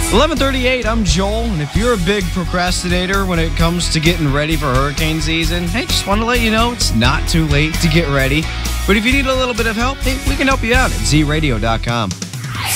11:38, I'm Joel, and if you're a big procrastinator when it comes to getting ready for hurricane season, hey, just want to let you know it's not too late to get ready. But if you need a little bit of help, hey, we can help you out at zradio.com.